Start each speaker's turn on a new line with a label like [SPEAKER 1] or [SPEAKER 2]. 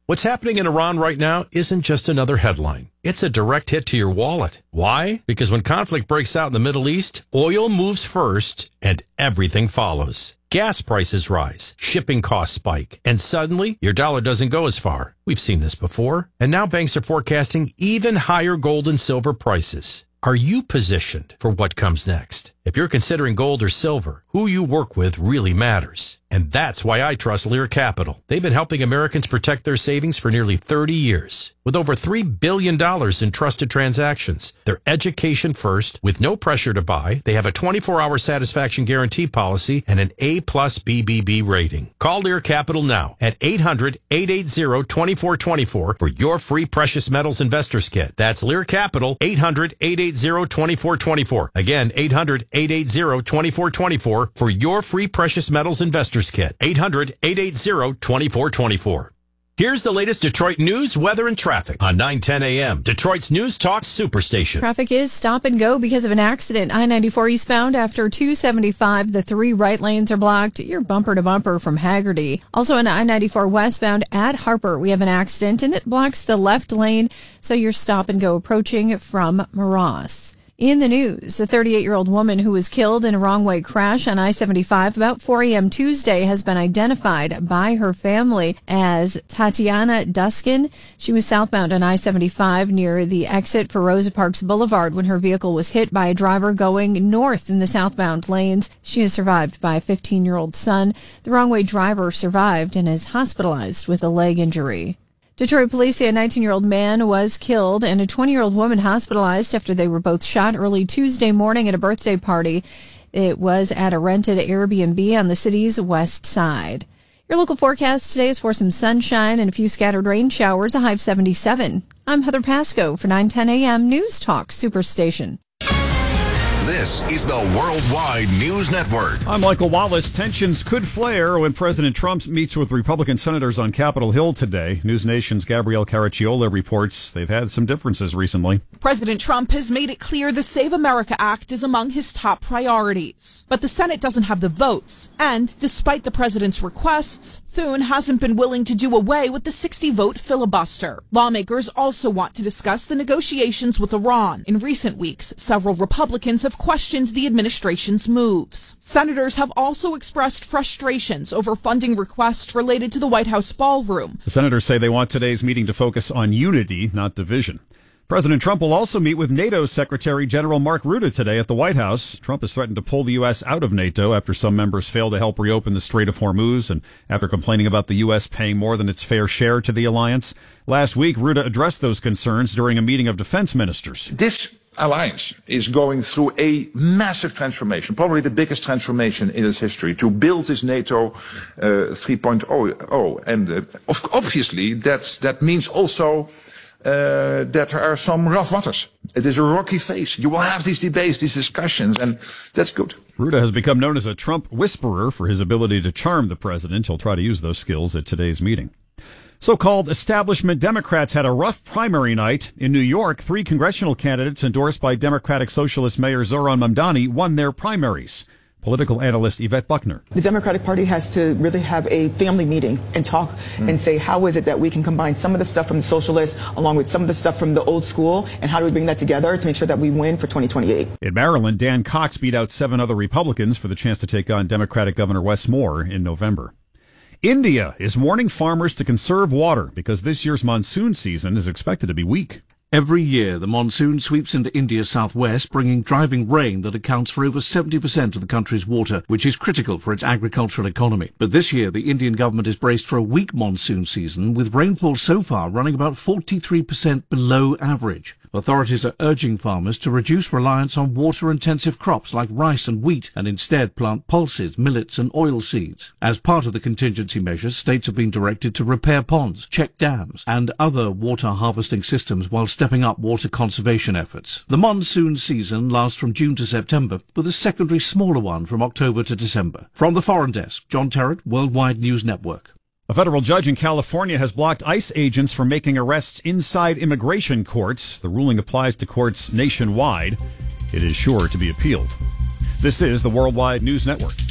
[SPEAKER 1] What's happening in Iran right now isn't just another headline. It's a direct hit to your wallet. Why? Because when conflict breaks out in the Middle East, oil moves first and everything follows. Gas prices rise, shipping costs spike, and suddenly your dollar doesn't go as far. We've seen this before. And now banks are forecasting even higher gold and silver prices. Are you positioned for what comes next? If you're considering gold or silver, who you work with really matters. And that's why I trust Lear Capital. They've been helping Americans protect their savings for nearly 30 years. With over $3 billion in trusted transactions, they're education first, with no pressure to buy. They have a 24-hour satisfaction guarantee policy and an A+ BBB rating. Call Lear Capital now at 800-880-2424 for your free precious metals investors kit. That's Lear Capital, 800-880-2424. Again, 800-880-2424 for your free precious metals investors kit. 800-880-2424. Here's the latest Detroit news, weather, and traffic on 9:10 a.m. Detroit's News Talk Superstation.
[SPEAKER 2] Traffic is stop and go because of an accident. I-94 eastbound after 275. The 3 right lanes are blocked. You're bumper to bumper from Haggerty. Also on I-94 westbound at Harper, we have an accident, and it blocks the left lane, so you're stop and go approaching from Maross. In the news, a 38-year-old woman who was killed in a wrong-way crash on I-75 about 4 a.m. Tuesday has been identified by her family as Tatiana Duskin. She was southbound on I-75 near the exit for Rosa Parks Boulevard when her vehicle was hit by a driver going north in the southbound lanes. She is survived by a 15-year-old son. The wrong-way driver survived and is hospitalized with a leg injury. Detroit police say a 19-year-old man was killed and a 20-year-old woman hospitalized after they were both shot early Tuesday morning at a birthday party. It was at a rented Airbnb on the city's west side. Your local forecast today is for some sunshine and a few scattered rain showers, a high of 77. I'm Heather Pasco for 9:10 a.m. News Talk Superstation.
[SPEAKER 3] This is the Worldwide News Network.
[SPEAKER 4] I'm Michael Wallace. Tensions could flare when President Trump meets with Republican senators on Capitol Hill today. News Nation's Gabrielle Caracciola reports they've had some differences recently.
[SPEAKER 5] President Trump has made it clear the Save America Act is among his top priorities. But the Senate doesn't have the votes. And despite the president's requests, Thune hasn't been willing to do away with the 60-vote filibuster. Lawmakers also want to discuss the negotiations with Iran. In recent weeks, several Republicans have questioned the administration's moves. Senators have also expressed frustrations over funding requests related to the White House ballroom.
[SPEAKER 4] The senators say they want today's meeting to focus on unity, not division. President Trump will also meet with NATO Secretary General Mark Rutte today at the White House. Trump has threatened to pull the U.S. out of NATO after some members fail to help reopen the Strait of Hormuz and after complaining about the U.S. paying more than its fair share to the alliance. Last week, Rutte addressed those concerns during a meeting of defense ministers.
[SPEAKER 6] This alliance is going through a massive transformation, probably the biggest transformation in its history, to build this NATO 3.0. And obviously, that means also that there are some rough waters. It is a rocky phase. You will have these debates, these discussions, and that's good.
[SPEAKER 4] Rutte has become known as a Trump whisperer for his ability to charm the president. He'll try to use those skills at today's meeting. So-called establishment Democrats had a rough primary night. In New York, 3 congressional candidates endorsed by Democratic Socialist Mayor Zohran Mamdani won their primaries. Political analyst Yvette Buckner.
[SPEAKER 7] The Democratic Party has to really have a family meeting and talk and say, how is it that we can combine some of the stuff from the socialists along with some of the stuff from the old school, and how do we bring that together to make sure that we win for 2028?
[SPEAKER 4] In Maryland, Dan Cox beat out 7 other Republicans for the chance to take on Democratic Governor Wes Moore in November. India is warning farmers to conserve water because this year's monsoon season is expected to be weak.
[SPEAKER 8] Every year, the monsoon sweeps into India's southwest, bringing driving rain that accounts for over 70% of the country's water, which is critical for its agricultural economy. But this year, the Indian government is braced for a weak monsoon season, with rainfall so far running about 43% below average. Authorities are urging farmers to reduce reliance on water-intensive crops like rice and wheat and instead plant pulses, millets and oilseeds. As part of the contingency measures, states have been directed to repair ponds, check dams and other water harvesting systems while stepping up water conservation efforts. The monsoon season lasts from June to September, with a secondary smaller one from October to December. From the Foreign Desk, John Terrett, Worldwide News Network.
[SPEAKER 4] A federal judge in California has blocked ICE agents from making arrests inside immigration courts. The ruling applies to courts nationwide. It is sure to be appealed. This is the Worldwide News Network.